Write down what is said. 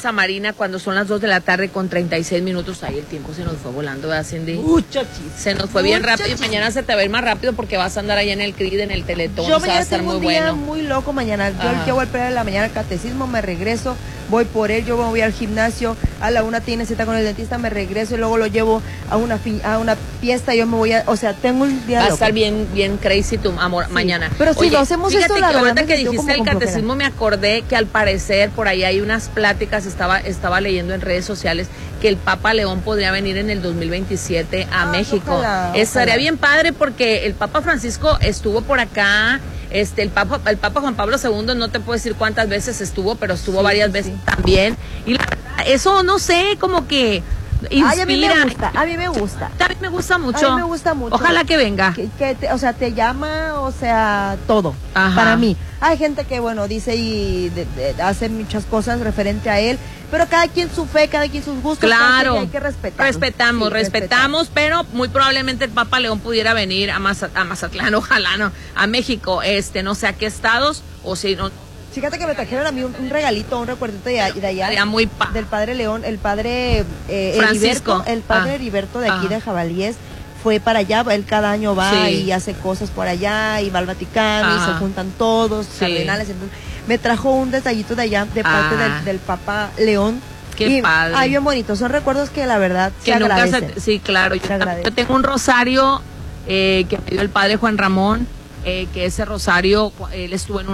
Plaza Marina cuando son las 2 de la tarde con 36 minutos. Ahí el tiempo se nos fue volando, ¿verdad, Cindy? Se nos fue bien rápido y mañana se te va a ir más rápido porque vas a andar allá en el CRID, en el Teletón. Yo va a mañana estar tengo muy un día bueno. muy loco mañana. Yo llevo al Pedro de la mañana al catecismo, me regreso, voy por él, yo me voy al gimnasio, a la 1 tiene cita con el dentista, me regreso y luego lo llevo a una fiesta, yo me voy o sea, tengo un día Va a loco. estar bien crazy tu amor mañana. Pero si lo hacemos esto, la verdad, ahorita que dijiste el catecismo me acordé que al parecer por ahí hay unas pláticas, estaba leyendo en redes sociales que el Papa León podría venir en el 2027 a México. Estaría bien padre porque el Papa Francisco estuvo por acá. El Papa Juan Pablo II, no te puedo decir cuántas veces estuvo, pero estuvo varias veces también. Y la verdad, eso no sé, como que inspira. A mí me gusta. A mí me gusta mucho. A mí me gusta mucho. Ojalá que venga. O sea, te llama, o sea, todo. Ajá. Para mí. Hay gente que, bueno, dice y hace muchas cosas referente a él, pero cada quien su fe, cada quien sus gustos. Claro. Hay que respetar. Respetamos, pero muy probablemente el Papa León pudiera venir a Mazatlán, ojalá no, a México, no sé a qué estados, o si no. Fíjate que me trajeron a mí un regalito, un recuerdito de allá muy del Padre León, el Padre Francisco. El Padre Heriberto de aquí de Jabalíes fue para allá, él cada año va y hace cosas por allá y va al Vaticano y se juntan todos, cardenales, entonces me trajo un detallito de allá de parte del Papa León. Qué padre. Ay, bien bonito, son recuerdos que la verdad que se agradecen. Sí, claro, yo tengo un rosario que me dio el Padre Juan Ramón, que ese rosario, él estuvo en